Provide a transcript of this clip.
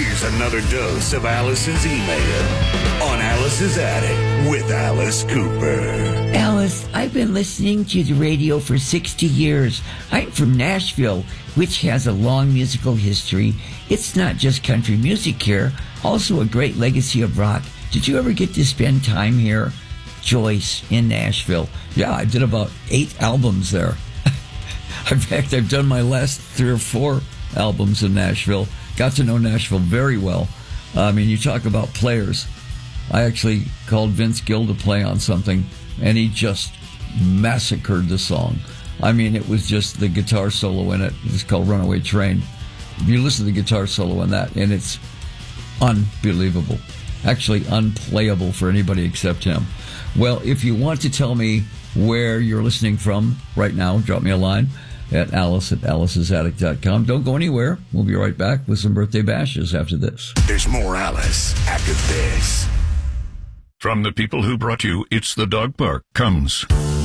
Here's another dose of Alice's email on Alice's Attic with Alice Cooper. Alice, I've been listening to the radio for 60 years. I'm from Nashville, which has a long musical history. It's not just country music here, also a great legacy of rock. Did you ever get to spend time here? Joyce in Nashville. Yeah, I did about 8 albums there. In fact, I've done my last 3 or 4 albums in Nashville. Got to know Nashville very well. I mean, you talk about players. I actually called Vince Gill to play on something, and he just massacred the song. I mean, it was just the guitar solo in it. It's called Runaway Train. You listen to the guitar solo in that, and it's unbelievable. Actually unplayable for anybody except him. Well, if you want to tell me where you're listening from right now, drop me a line at alice@alicesattic.com. Don't go anywhere. We'll be right back with some birthday bashes after this. There's more Alice after this. From the people who brought you It's the Dog Park comes